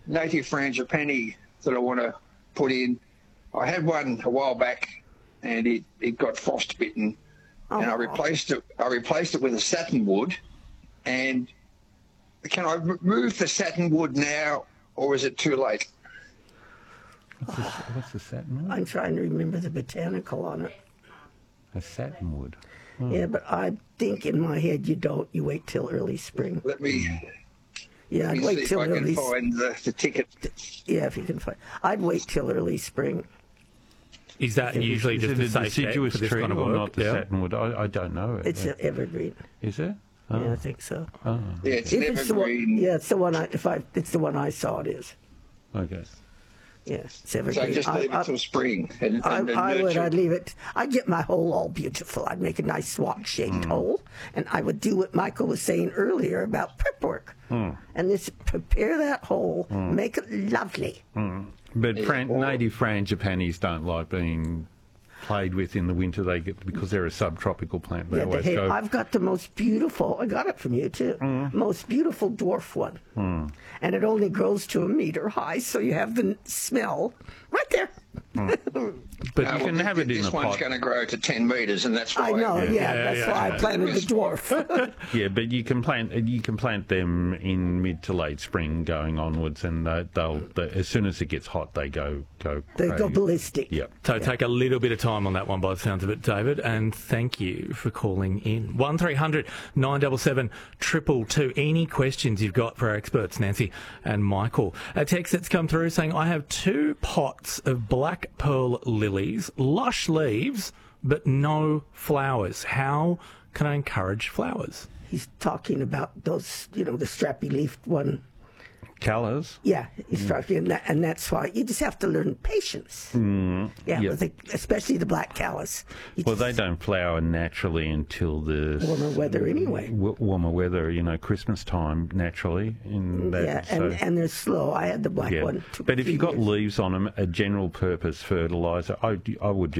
native frangipani that I want to put in. I had one a while back, and it got frostbitten, and I replaced it. I replaced it with a satinwood. And can I remove the satinwood now, or is it too late? What's the satinwood? I'm trying to remember the botanical on it. A satinwood. Oh. Yeah, but I think in my head you don't. You wait till early spring. Let me. Yeah, I'd see wait if till I can early. find the ticket. Yeah, if you can find. I'd wait till early spring. Is that usually just a safe deciduous for this tree kind of or work? not the satinwood? I don't know. It's an evergreen. Is it? Oh. Yeah, I think so. Oh. Yeah, it's an evergreen. It's the one. It's the one I saw. It is. Okay. Yeah, it's evergreen. So just leave it till spring. I'd leave it. I'd get my hole all beautiful. I'd make a nice swag-shaped hole, and I would do what Michael was saying earlier about prep work. And just prepare that hole, make it lovely. But native frangipanis don't like being played with in the winter. They get because they're a subtropical plant. They always go. I've got the most beautiful. I got it from you too. Most beautiful dwarf one, and it only grows to 1 meter high, so you have the smell right there. But you can have it in a pot. This one's going to grow to 10 metres, and that's why. I know. That's why I planted the dwarf. Yeah, but you can plant them in mid to late spring, going onwards, and they'll as soon as it gets hot, they go. They go ballistic. Yep. So take a little bit of time on that one by the sounds of it, David, and thank you for calling in. 1300 977 222. Any questions you've got for our experts, Nancy and Michael? A text that's come through saying, I have 2 pots of black pearl lilies, lush leaves, but no flowers. How can I encourage flowers? He's talking about those, the strappy leafed one. Colours. Yeah, he's talking, and that's why you just have to learn patience. Especially the black callus. They don't flower naturally until the warmer weather anyway. Warmer weather, Christmas time naturally. And they're slow. I had the black one. But if you've got leaves on them, a general purpose fertiliser, I would